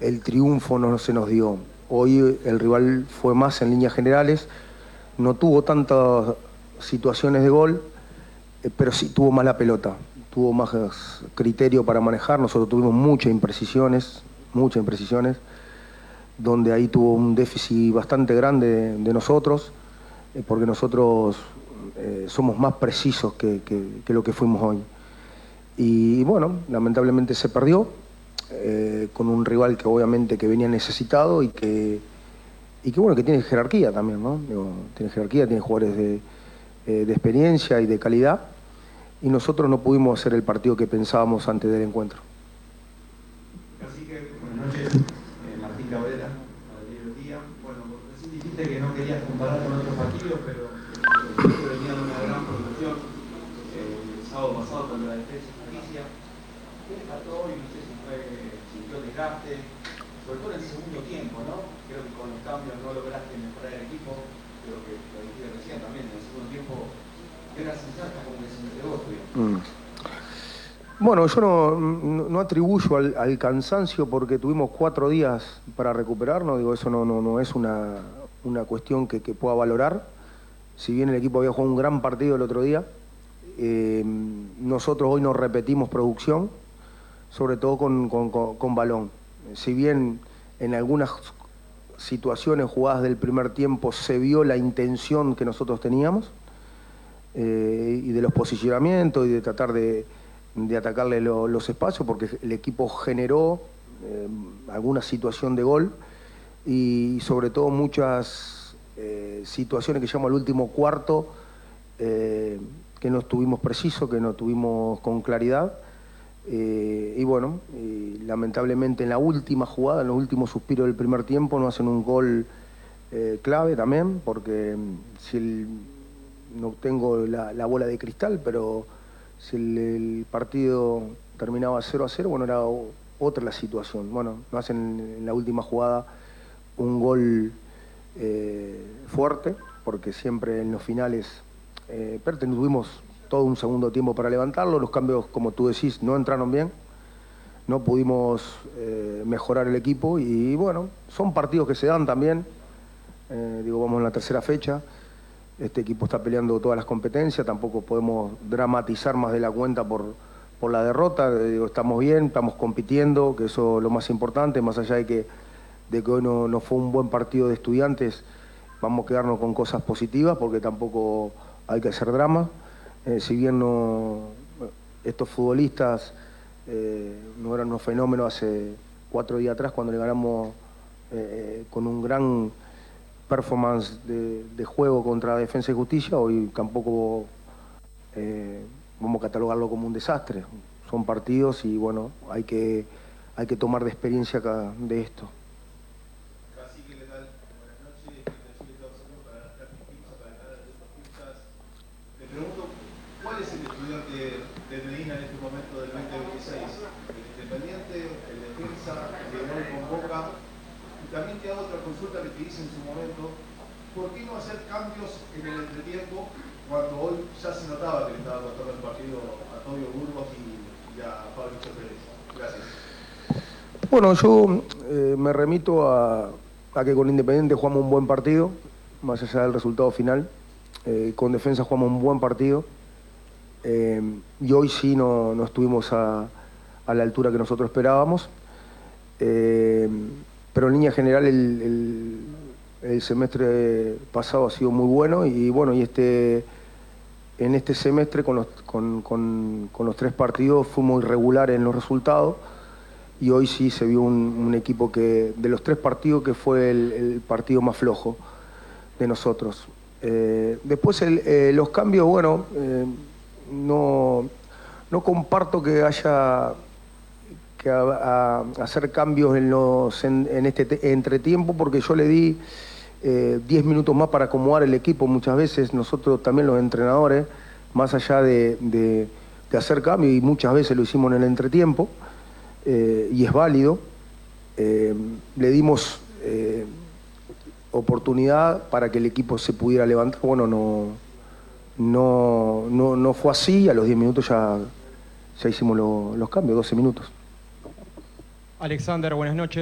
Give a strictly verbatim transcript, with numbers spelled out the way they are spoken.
el triunfo no se nos dio. Hoy el rival fue más en líneas generales, no tuvo tantas situaciones de gol, eh, pero sí tuvo más la pelota, tuvo más criterio para manejar. Nosotros tuvimos muchas imprecisiones, muchas imprecisiones, donde ahí tuvo un déficit bastante grande de, de nosotros, eh, porque nosotros eh, somos más precisos que, que, que lo que fuimos hoy. Y, y bueno, lamentablemente se perdió, eh, con un rival que obviamente que venía necesitado y que, y que bueno, que tiene jerarquía también, ¿no? Digo, tiene jerarquía, tiene jugadores de, eh, de experiencia y de calidad, y nosotros no pudimos hacer el partido que pensábamos antes del encuentro. Así que, buenas noches, eh, Martín Cabrera, para el Diario del Día. Bueno, recién dijiste que no querías comparar con otros partidos, pero eh, venía de una gran producción eh, el sábado pasado contra la Defensa y Justicia. ¿Qué le faltó hoy? No sé si fue, sintió desgaste, sobre todo en el segundo tiempo, ¿no? Creo que con los cambios no lograste mejorar el equipo, creo que lo dijiste recién también, en el segundo tiempo era sensato como que se entregó, mm. Bueno, yo no, no, no atribuyo al, al cansancio porque tuvimos cuatro días para recuperarnos. Digo, eso no, no, no es una, una cuestión que, que pueda valorar. Si bien el equipo había jugado un gran partido el otro día, eh, nosotros hoy nos repetimos producción, sobre todo con, con, con, con balón. Si bien en algunas situaciones, jugadas del primer tiempo, se vio la intención que nosotros teníamos, eh, y de los posicionamientos y de tratar de, de atacarle lo, los espacios, porque el equipo generó eh, alguna situación de gol y sobre todo muchas eh, situaciones que llamo al último cuarto, eh, que no estuvimos precisos, que no tuvimos con claridad. Eh, y bueno, y lamentablemente en la última jugada, en los últimos suspiros del primer tiempo, no hacen un gol eh, clave también, porque si el, no tengo la, la bola de cristal, pero si el, el partido terminaba cero a cero, bueno, era o, otra la situación. Bueno, no hacen en la última jugada un gol eh, fuerte, porque siempre en los finales, eh, pero tuvimos todo un segundo tiempo para levantarlo. Los cambios, como tú decís, no entraron bien, no pudimos eh, mejorar el equipo y bueno, son partidos que se dan también. Eh, digo, vamos en la tercera fecha, este equipo está peleando todas las competencias, tampoco podemos dramatizar más de la cuenta por, por la derrota. Eh, digo, estamos bien, estamos compitiendo, que eso es lo más importante, más allá de que, de que hoy no, no fue un buen partido de Estudiantes, vamos a quedarnos con cosas positivas porque tampoco hay que hacer drama. Eh, si bien no, estos futbolistas eh, no eran unos fenómenos hace cuatro días atrás cuando le ganamos eh, con un gran performance de, de juego contra Defensa y Justicia, hoy tampoco eh, vamos a catalogarlo como un desastre. Son partidos y bueno, hay que, hay que tomar de experiencia de esto. ¿Cuál es el estudiante de Medina en este momento del veinte veintiséis? El Independiente, el Defensa, el que hoy convoca. Y también te hago otra consulta que te hice en su momento. ¿Por qué no hacer cambios en el entretiempo cuando hoy ya se notaba que le estaba costando el partido a Tobio Burgos y, y a Pablo Pérez? Gracias. Bueno, yo eh, me remito a, a que con Independiente jugamos un buen partido, más allá del resultado final. Eh, con Defensa jugamos un buen partido. Eh, y hoy sí no, no estuvimos a, a la altura que nosotros esperábamos. Eh, pero en línea general el, el, el semestre pasado ha sido muy bueno y bueno, y este, en este semestre con los, con, con, con los tres partidos fuimos irregulares en los resultados y hoy sí se vio un, un equipo que, de los tres partidos, que fue el, el partido más flojo de nosotros. Eh, después el, eh, los cambios, bueno, eh, no, no comparto que haya que a, a hacer cambios en, los, en, en este te, entretiempo, porque yo le di eh, diez minutos más para acomodar el equipo. Muchas veces nosotros también los entrenadores, más allá de, de, de hacer cambios, y muchas veces lo hicimos en el entretiempo, eh, y es válido, eh, le dimos eh, oportunidad para que el equipo se pudiera levantar. Bueno, no, no, no, no fue así, a los diez minutos ya, ya hicimos lo, los cambios, doce minutos. Alexander, buenas noches.